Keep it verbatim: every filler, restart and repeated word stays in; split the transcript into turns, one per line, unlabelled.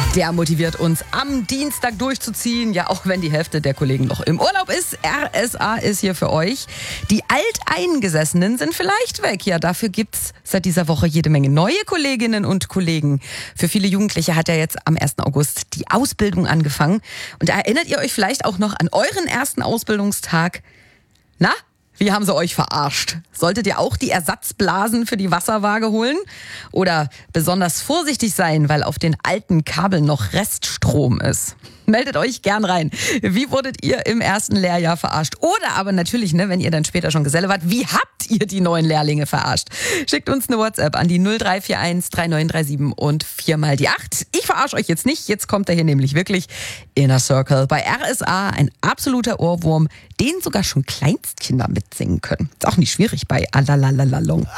Der motiviert uns, am Dienstag durchzuziehen, ja auch wenn die Hälfte der Kollegen noch im Urlaub ist. R S A ist hier für euch. Die Alteingesessenen sind vielleicht weg. Ja, dafür gibt's seit dieser Woche jede Menge neue Kolleginnen und Kollegen. Für viele Jugendliche hat ja jetzt am ersten August die Ausbildung angefangen. Und erinnert ihr euch vielleicht auch noch an euren ersten Ausbildungstag? Na? Wie haben sie euch verarscht? Solltet ihr auch die Ersatzblasen für die Wasserwaage holen? Oder besonders vorsichtig sein, weil auf den alten Kabeln noch Reststrom ist? Meldet euch gern rein. Wie wurdet ihr im ersten Lehrjahr verarscht? Oder aber natürlich, ne, wenn ihr dann später schon Geselle wart, wie habt ihr die neuen Lehrlinge verarscht? Schickt uns eine WhatsApp an die null drei vier eins drei neun drei sieben und vier mal die acht. Ich verarsche euch jetzt nicht, jetzt kommt er hier nämlich wirklich. Inner Circle bei R S A, ein absoluter Ohrwurm, den sogar schon Kleinstkinder mitsingen können. Ist auch nicht schwierig bei Alalalalong.